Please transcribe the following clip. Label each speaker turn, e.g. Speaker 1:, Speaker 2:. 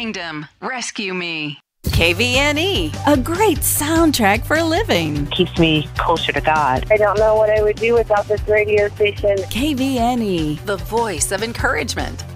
Speaker 1: Kingdom, rescue me.
Speaker 2: KVNE, a great soundtrack for living.
Speaker 3: Keeps me closer to God.
Speaker 4: I don't know what I would do without this radio station.
Speaker 2: KVNE, the voice of encouragement.